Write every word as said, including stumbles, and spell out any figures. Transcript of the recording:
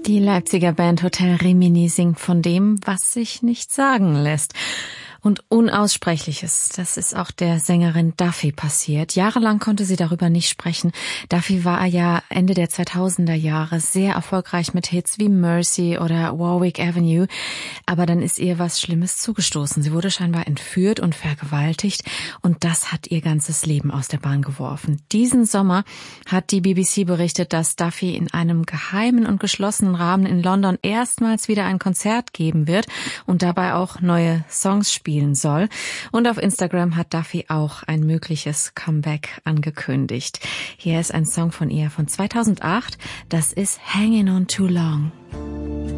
Die Leipziger Band Hotel Rimini singt von dem, was sich nicht sagen lässt. Und Unaussprechliches, das ist auch der Sängerin Duffy passiert. Jahrelang konnte sie darüber nicht sprechen. Duffy war ja Ende der zweitausender Jahre sehr erfolgreich mit Hits wie Mercy oder Warwick Avenue. Aber dann ist ihr was Schlimmes zugestoßen. Sie wurde scheinbar entführt und vergewaltigt und das hat ihr ganzes Leben aus der Bahn geworfen. Diesen Sommer hat die B B C berichtet, dass Duffy in einem geheimen und geschlossenen Rahmen in London erstmals wieder ein Konzert geben wird und dabei auch neue Songs spielen soll. Und auf Instagram hat Duffy auch ein mögliches Comeback angekündigt. Hier ist ein Song von ihr von zweitausendacht. Das ist Hanging On Too Long.